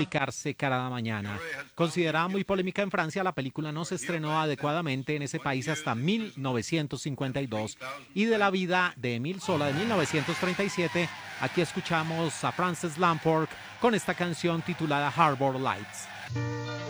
explicarse cada mañana. Considerada muy polémica en Francia, la película no se estrenó adecuadamente en ese país hasta 1952. Y de la vida de Émile Zola de 1937, aquí escuchamos a Frances Lamport con esta canción titulada Harbor Lights.